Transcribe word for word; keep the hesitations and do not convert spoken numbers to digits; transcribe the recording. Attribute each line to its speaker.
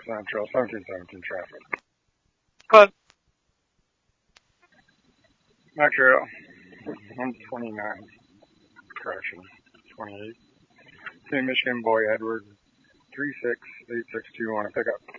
Speaker 1: Central, seventeen seventeen traffic.
Speaker 2: But
Speaker 1: Mac Trail, one twenty-nine, correction, twenty-eight. Saint Michigan Boy Edward, three six eight six two, want to pick up.